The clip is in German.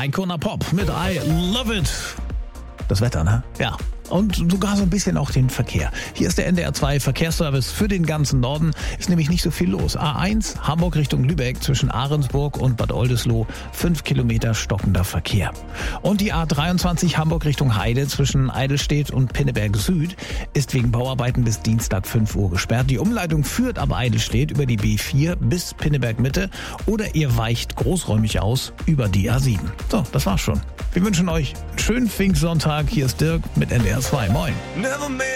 Icona Pop mit I Love It. Das Wetter, ne? Ja. Und sogar so ein bisschen auch den Verkehr. Hier ist der NDR 2 Verkehrsservice für den ganzen Norden. Ist nämlich nicht so viel los. A1 Hamburg Richtung Lübeck zwischen Ahrensburg und Bad Oldesloe 5 Kilometer stockender Verkehr. Und die A23 Hamburg Richtung Heide zwischen Eidelstedt und Pinneberg Süd ist wegen Bauarbeiten bis Dienstag 5 Uhr gesperrt. Die Umleitung führt ab Eidelstedt über die B4 bis Pinneberg Mitte oder ihr weicht großräumig aus über die A7. So, das war's schon. Wir wünschen euch einen schönen Pfingstsonntag. Hier ist Dirk mit NDR 2. Moin.